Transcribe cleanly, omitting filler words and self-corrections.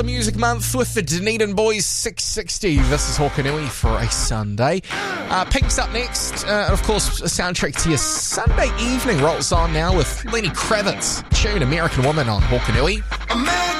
Music Month with the Dunedin Boys 660. This is Hawkanui for a Sunday. Pink's up next. Of course, a soundtrack to your Sunday evening rolls on now with Lenny Kravitz. Tune American Woman on Hawkanui.